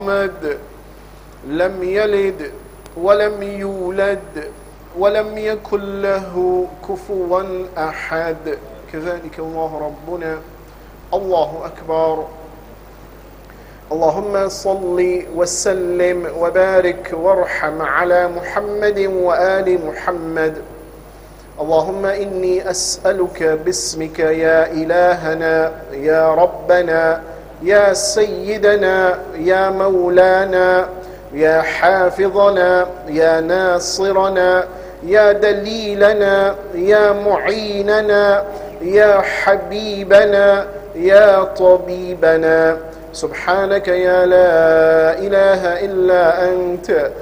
محمد لم يلد ولم يولد ولم يكن له كفوا أحد. كذلك الله ربنا. الله أكبر. اللهم صل وسلم وبارك وارحم على محمد وآل محمد. اللهم إني أسألك باسمك يا إلهنا يا ربنا يا سيدنا يا مولانا يا حافظنا يا ناصرنا يا دليلنا يا معيننا يا حبيبنا يا طبيبنا. سبحانك يا لا إله إلا أنت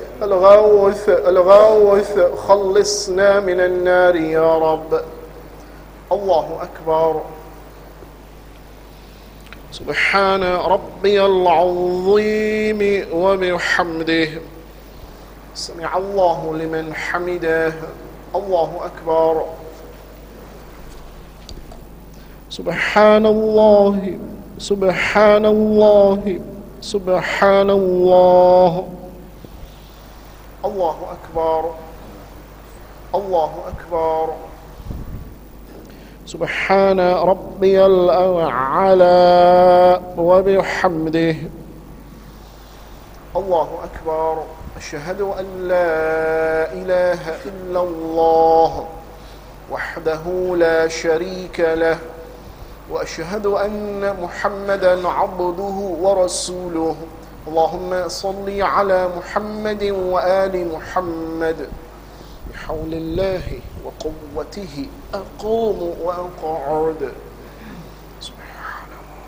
الغوث خلصنا من النار يا رب. الله أكبر. سبحان ربي العظيم وبحمده. سمع الله لمن حمده. الله أكبر. سبحان الله سبحان الله سبحان الله. الله أكبر. الله أكبر. سبحان ربي الأعلى وبحمده. الله أكبر. أشهد أن لا إله إلا الله وحده لا شريك له وأشهد أن محمدا عبده ورسوله. اللهم صل على محمد وآل محمد. بحول الله وقوته أقوم وأقعد.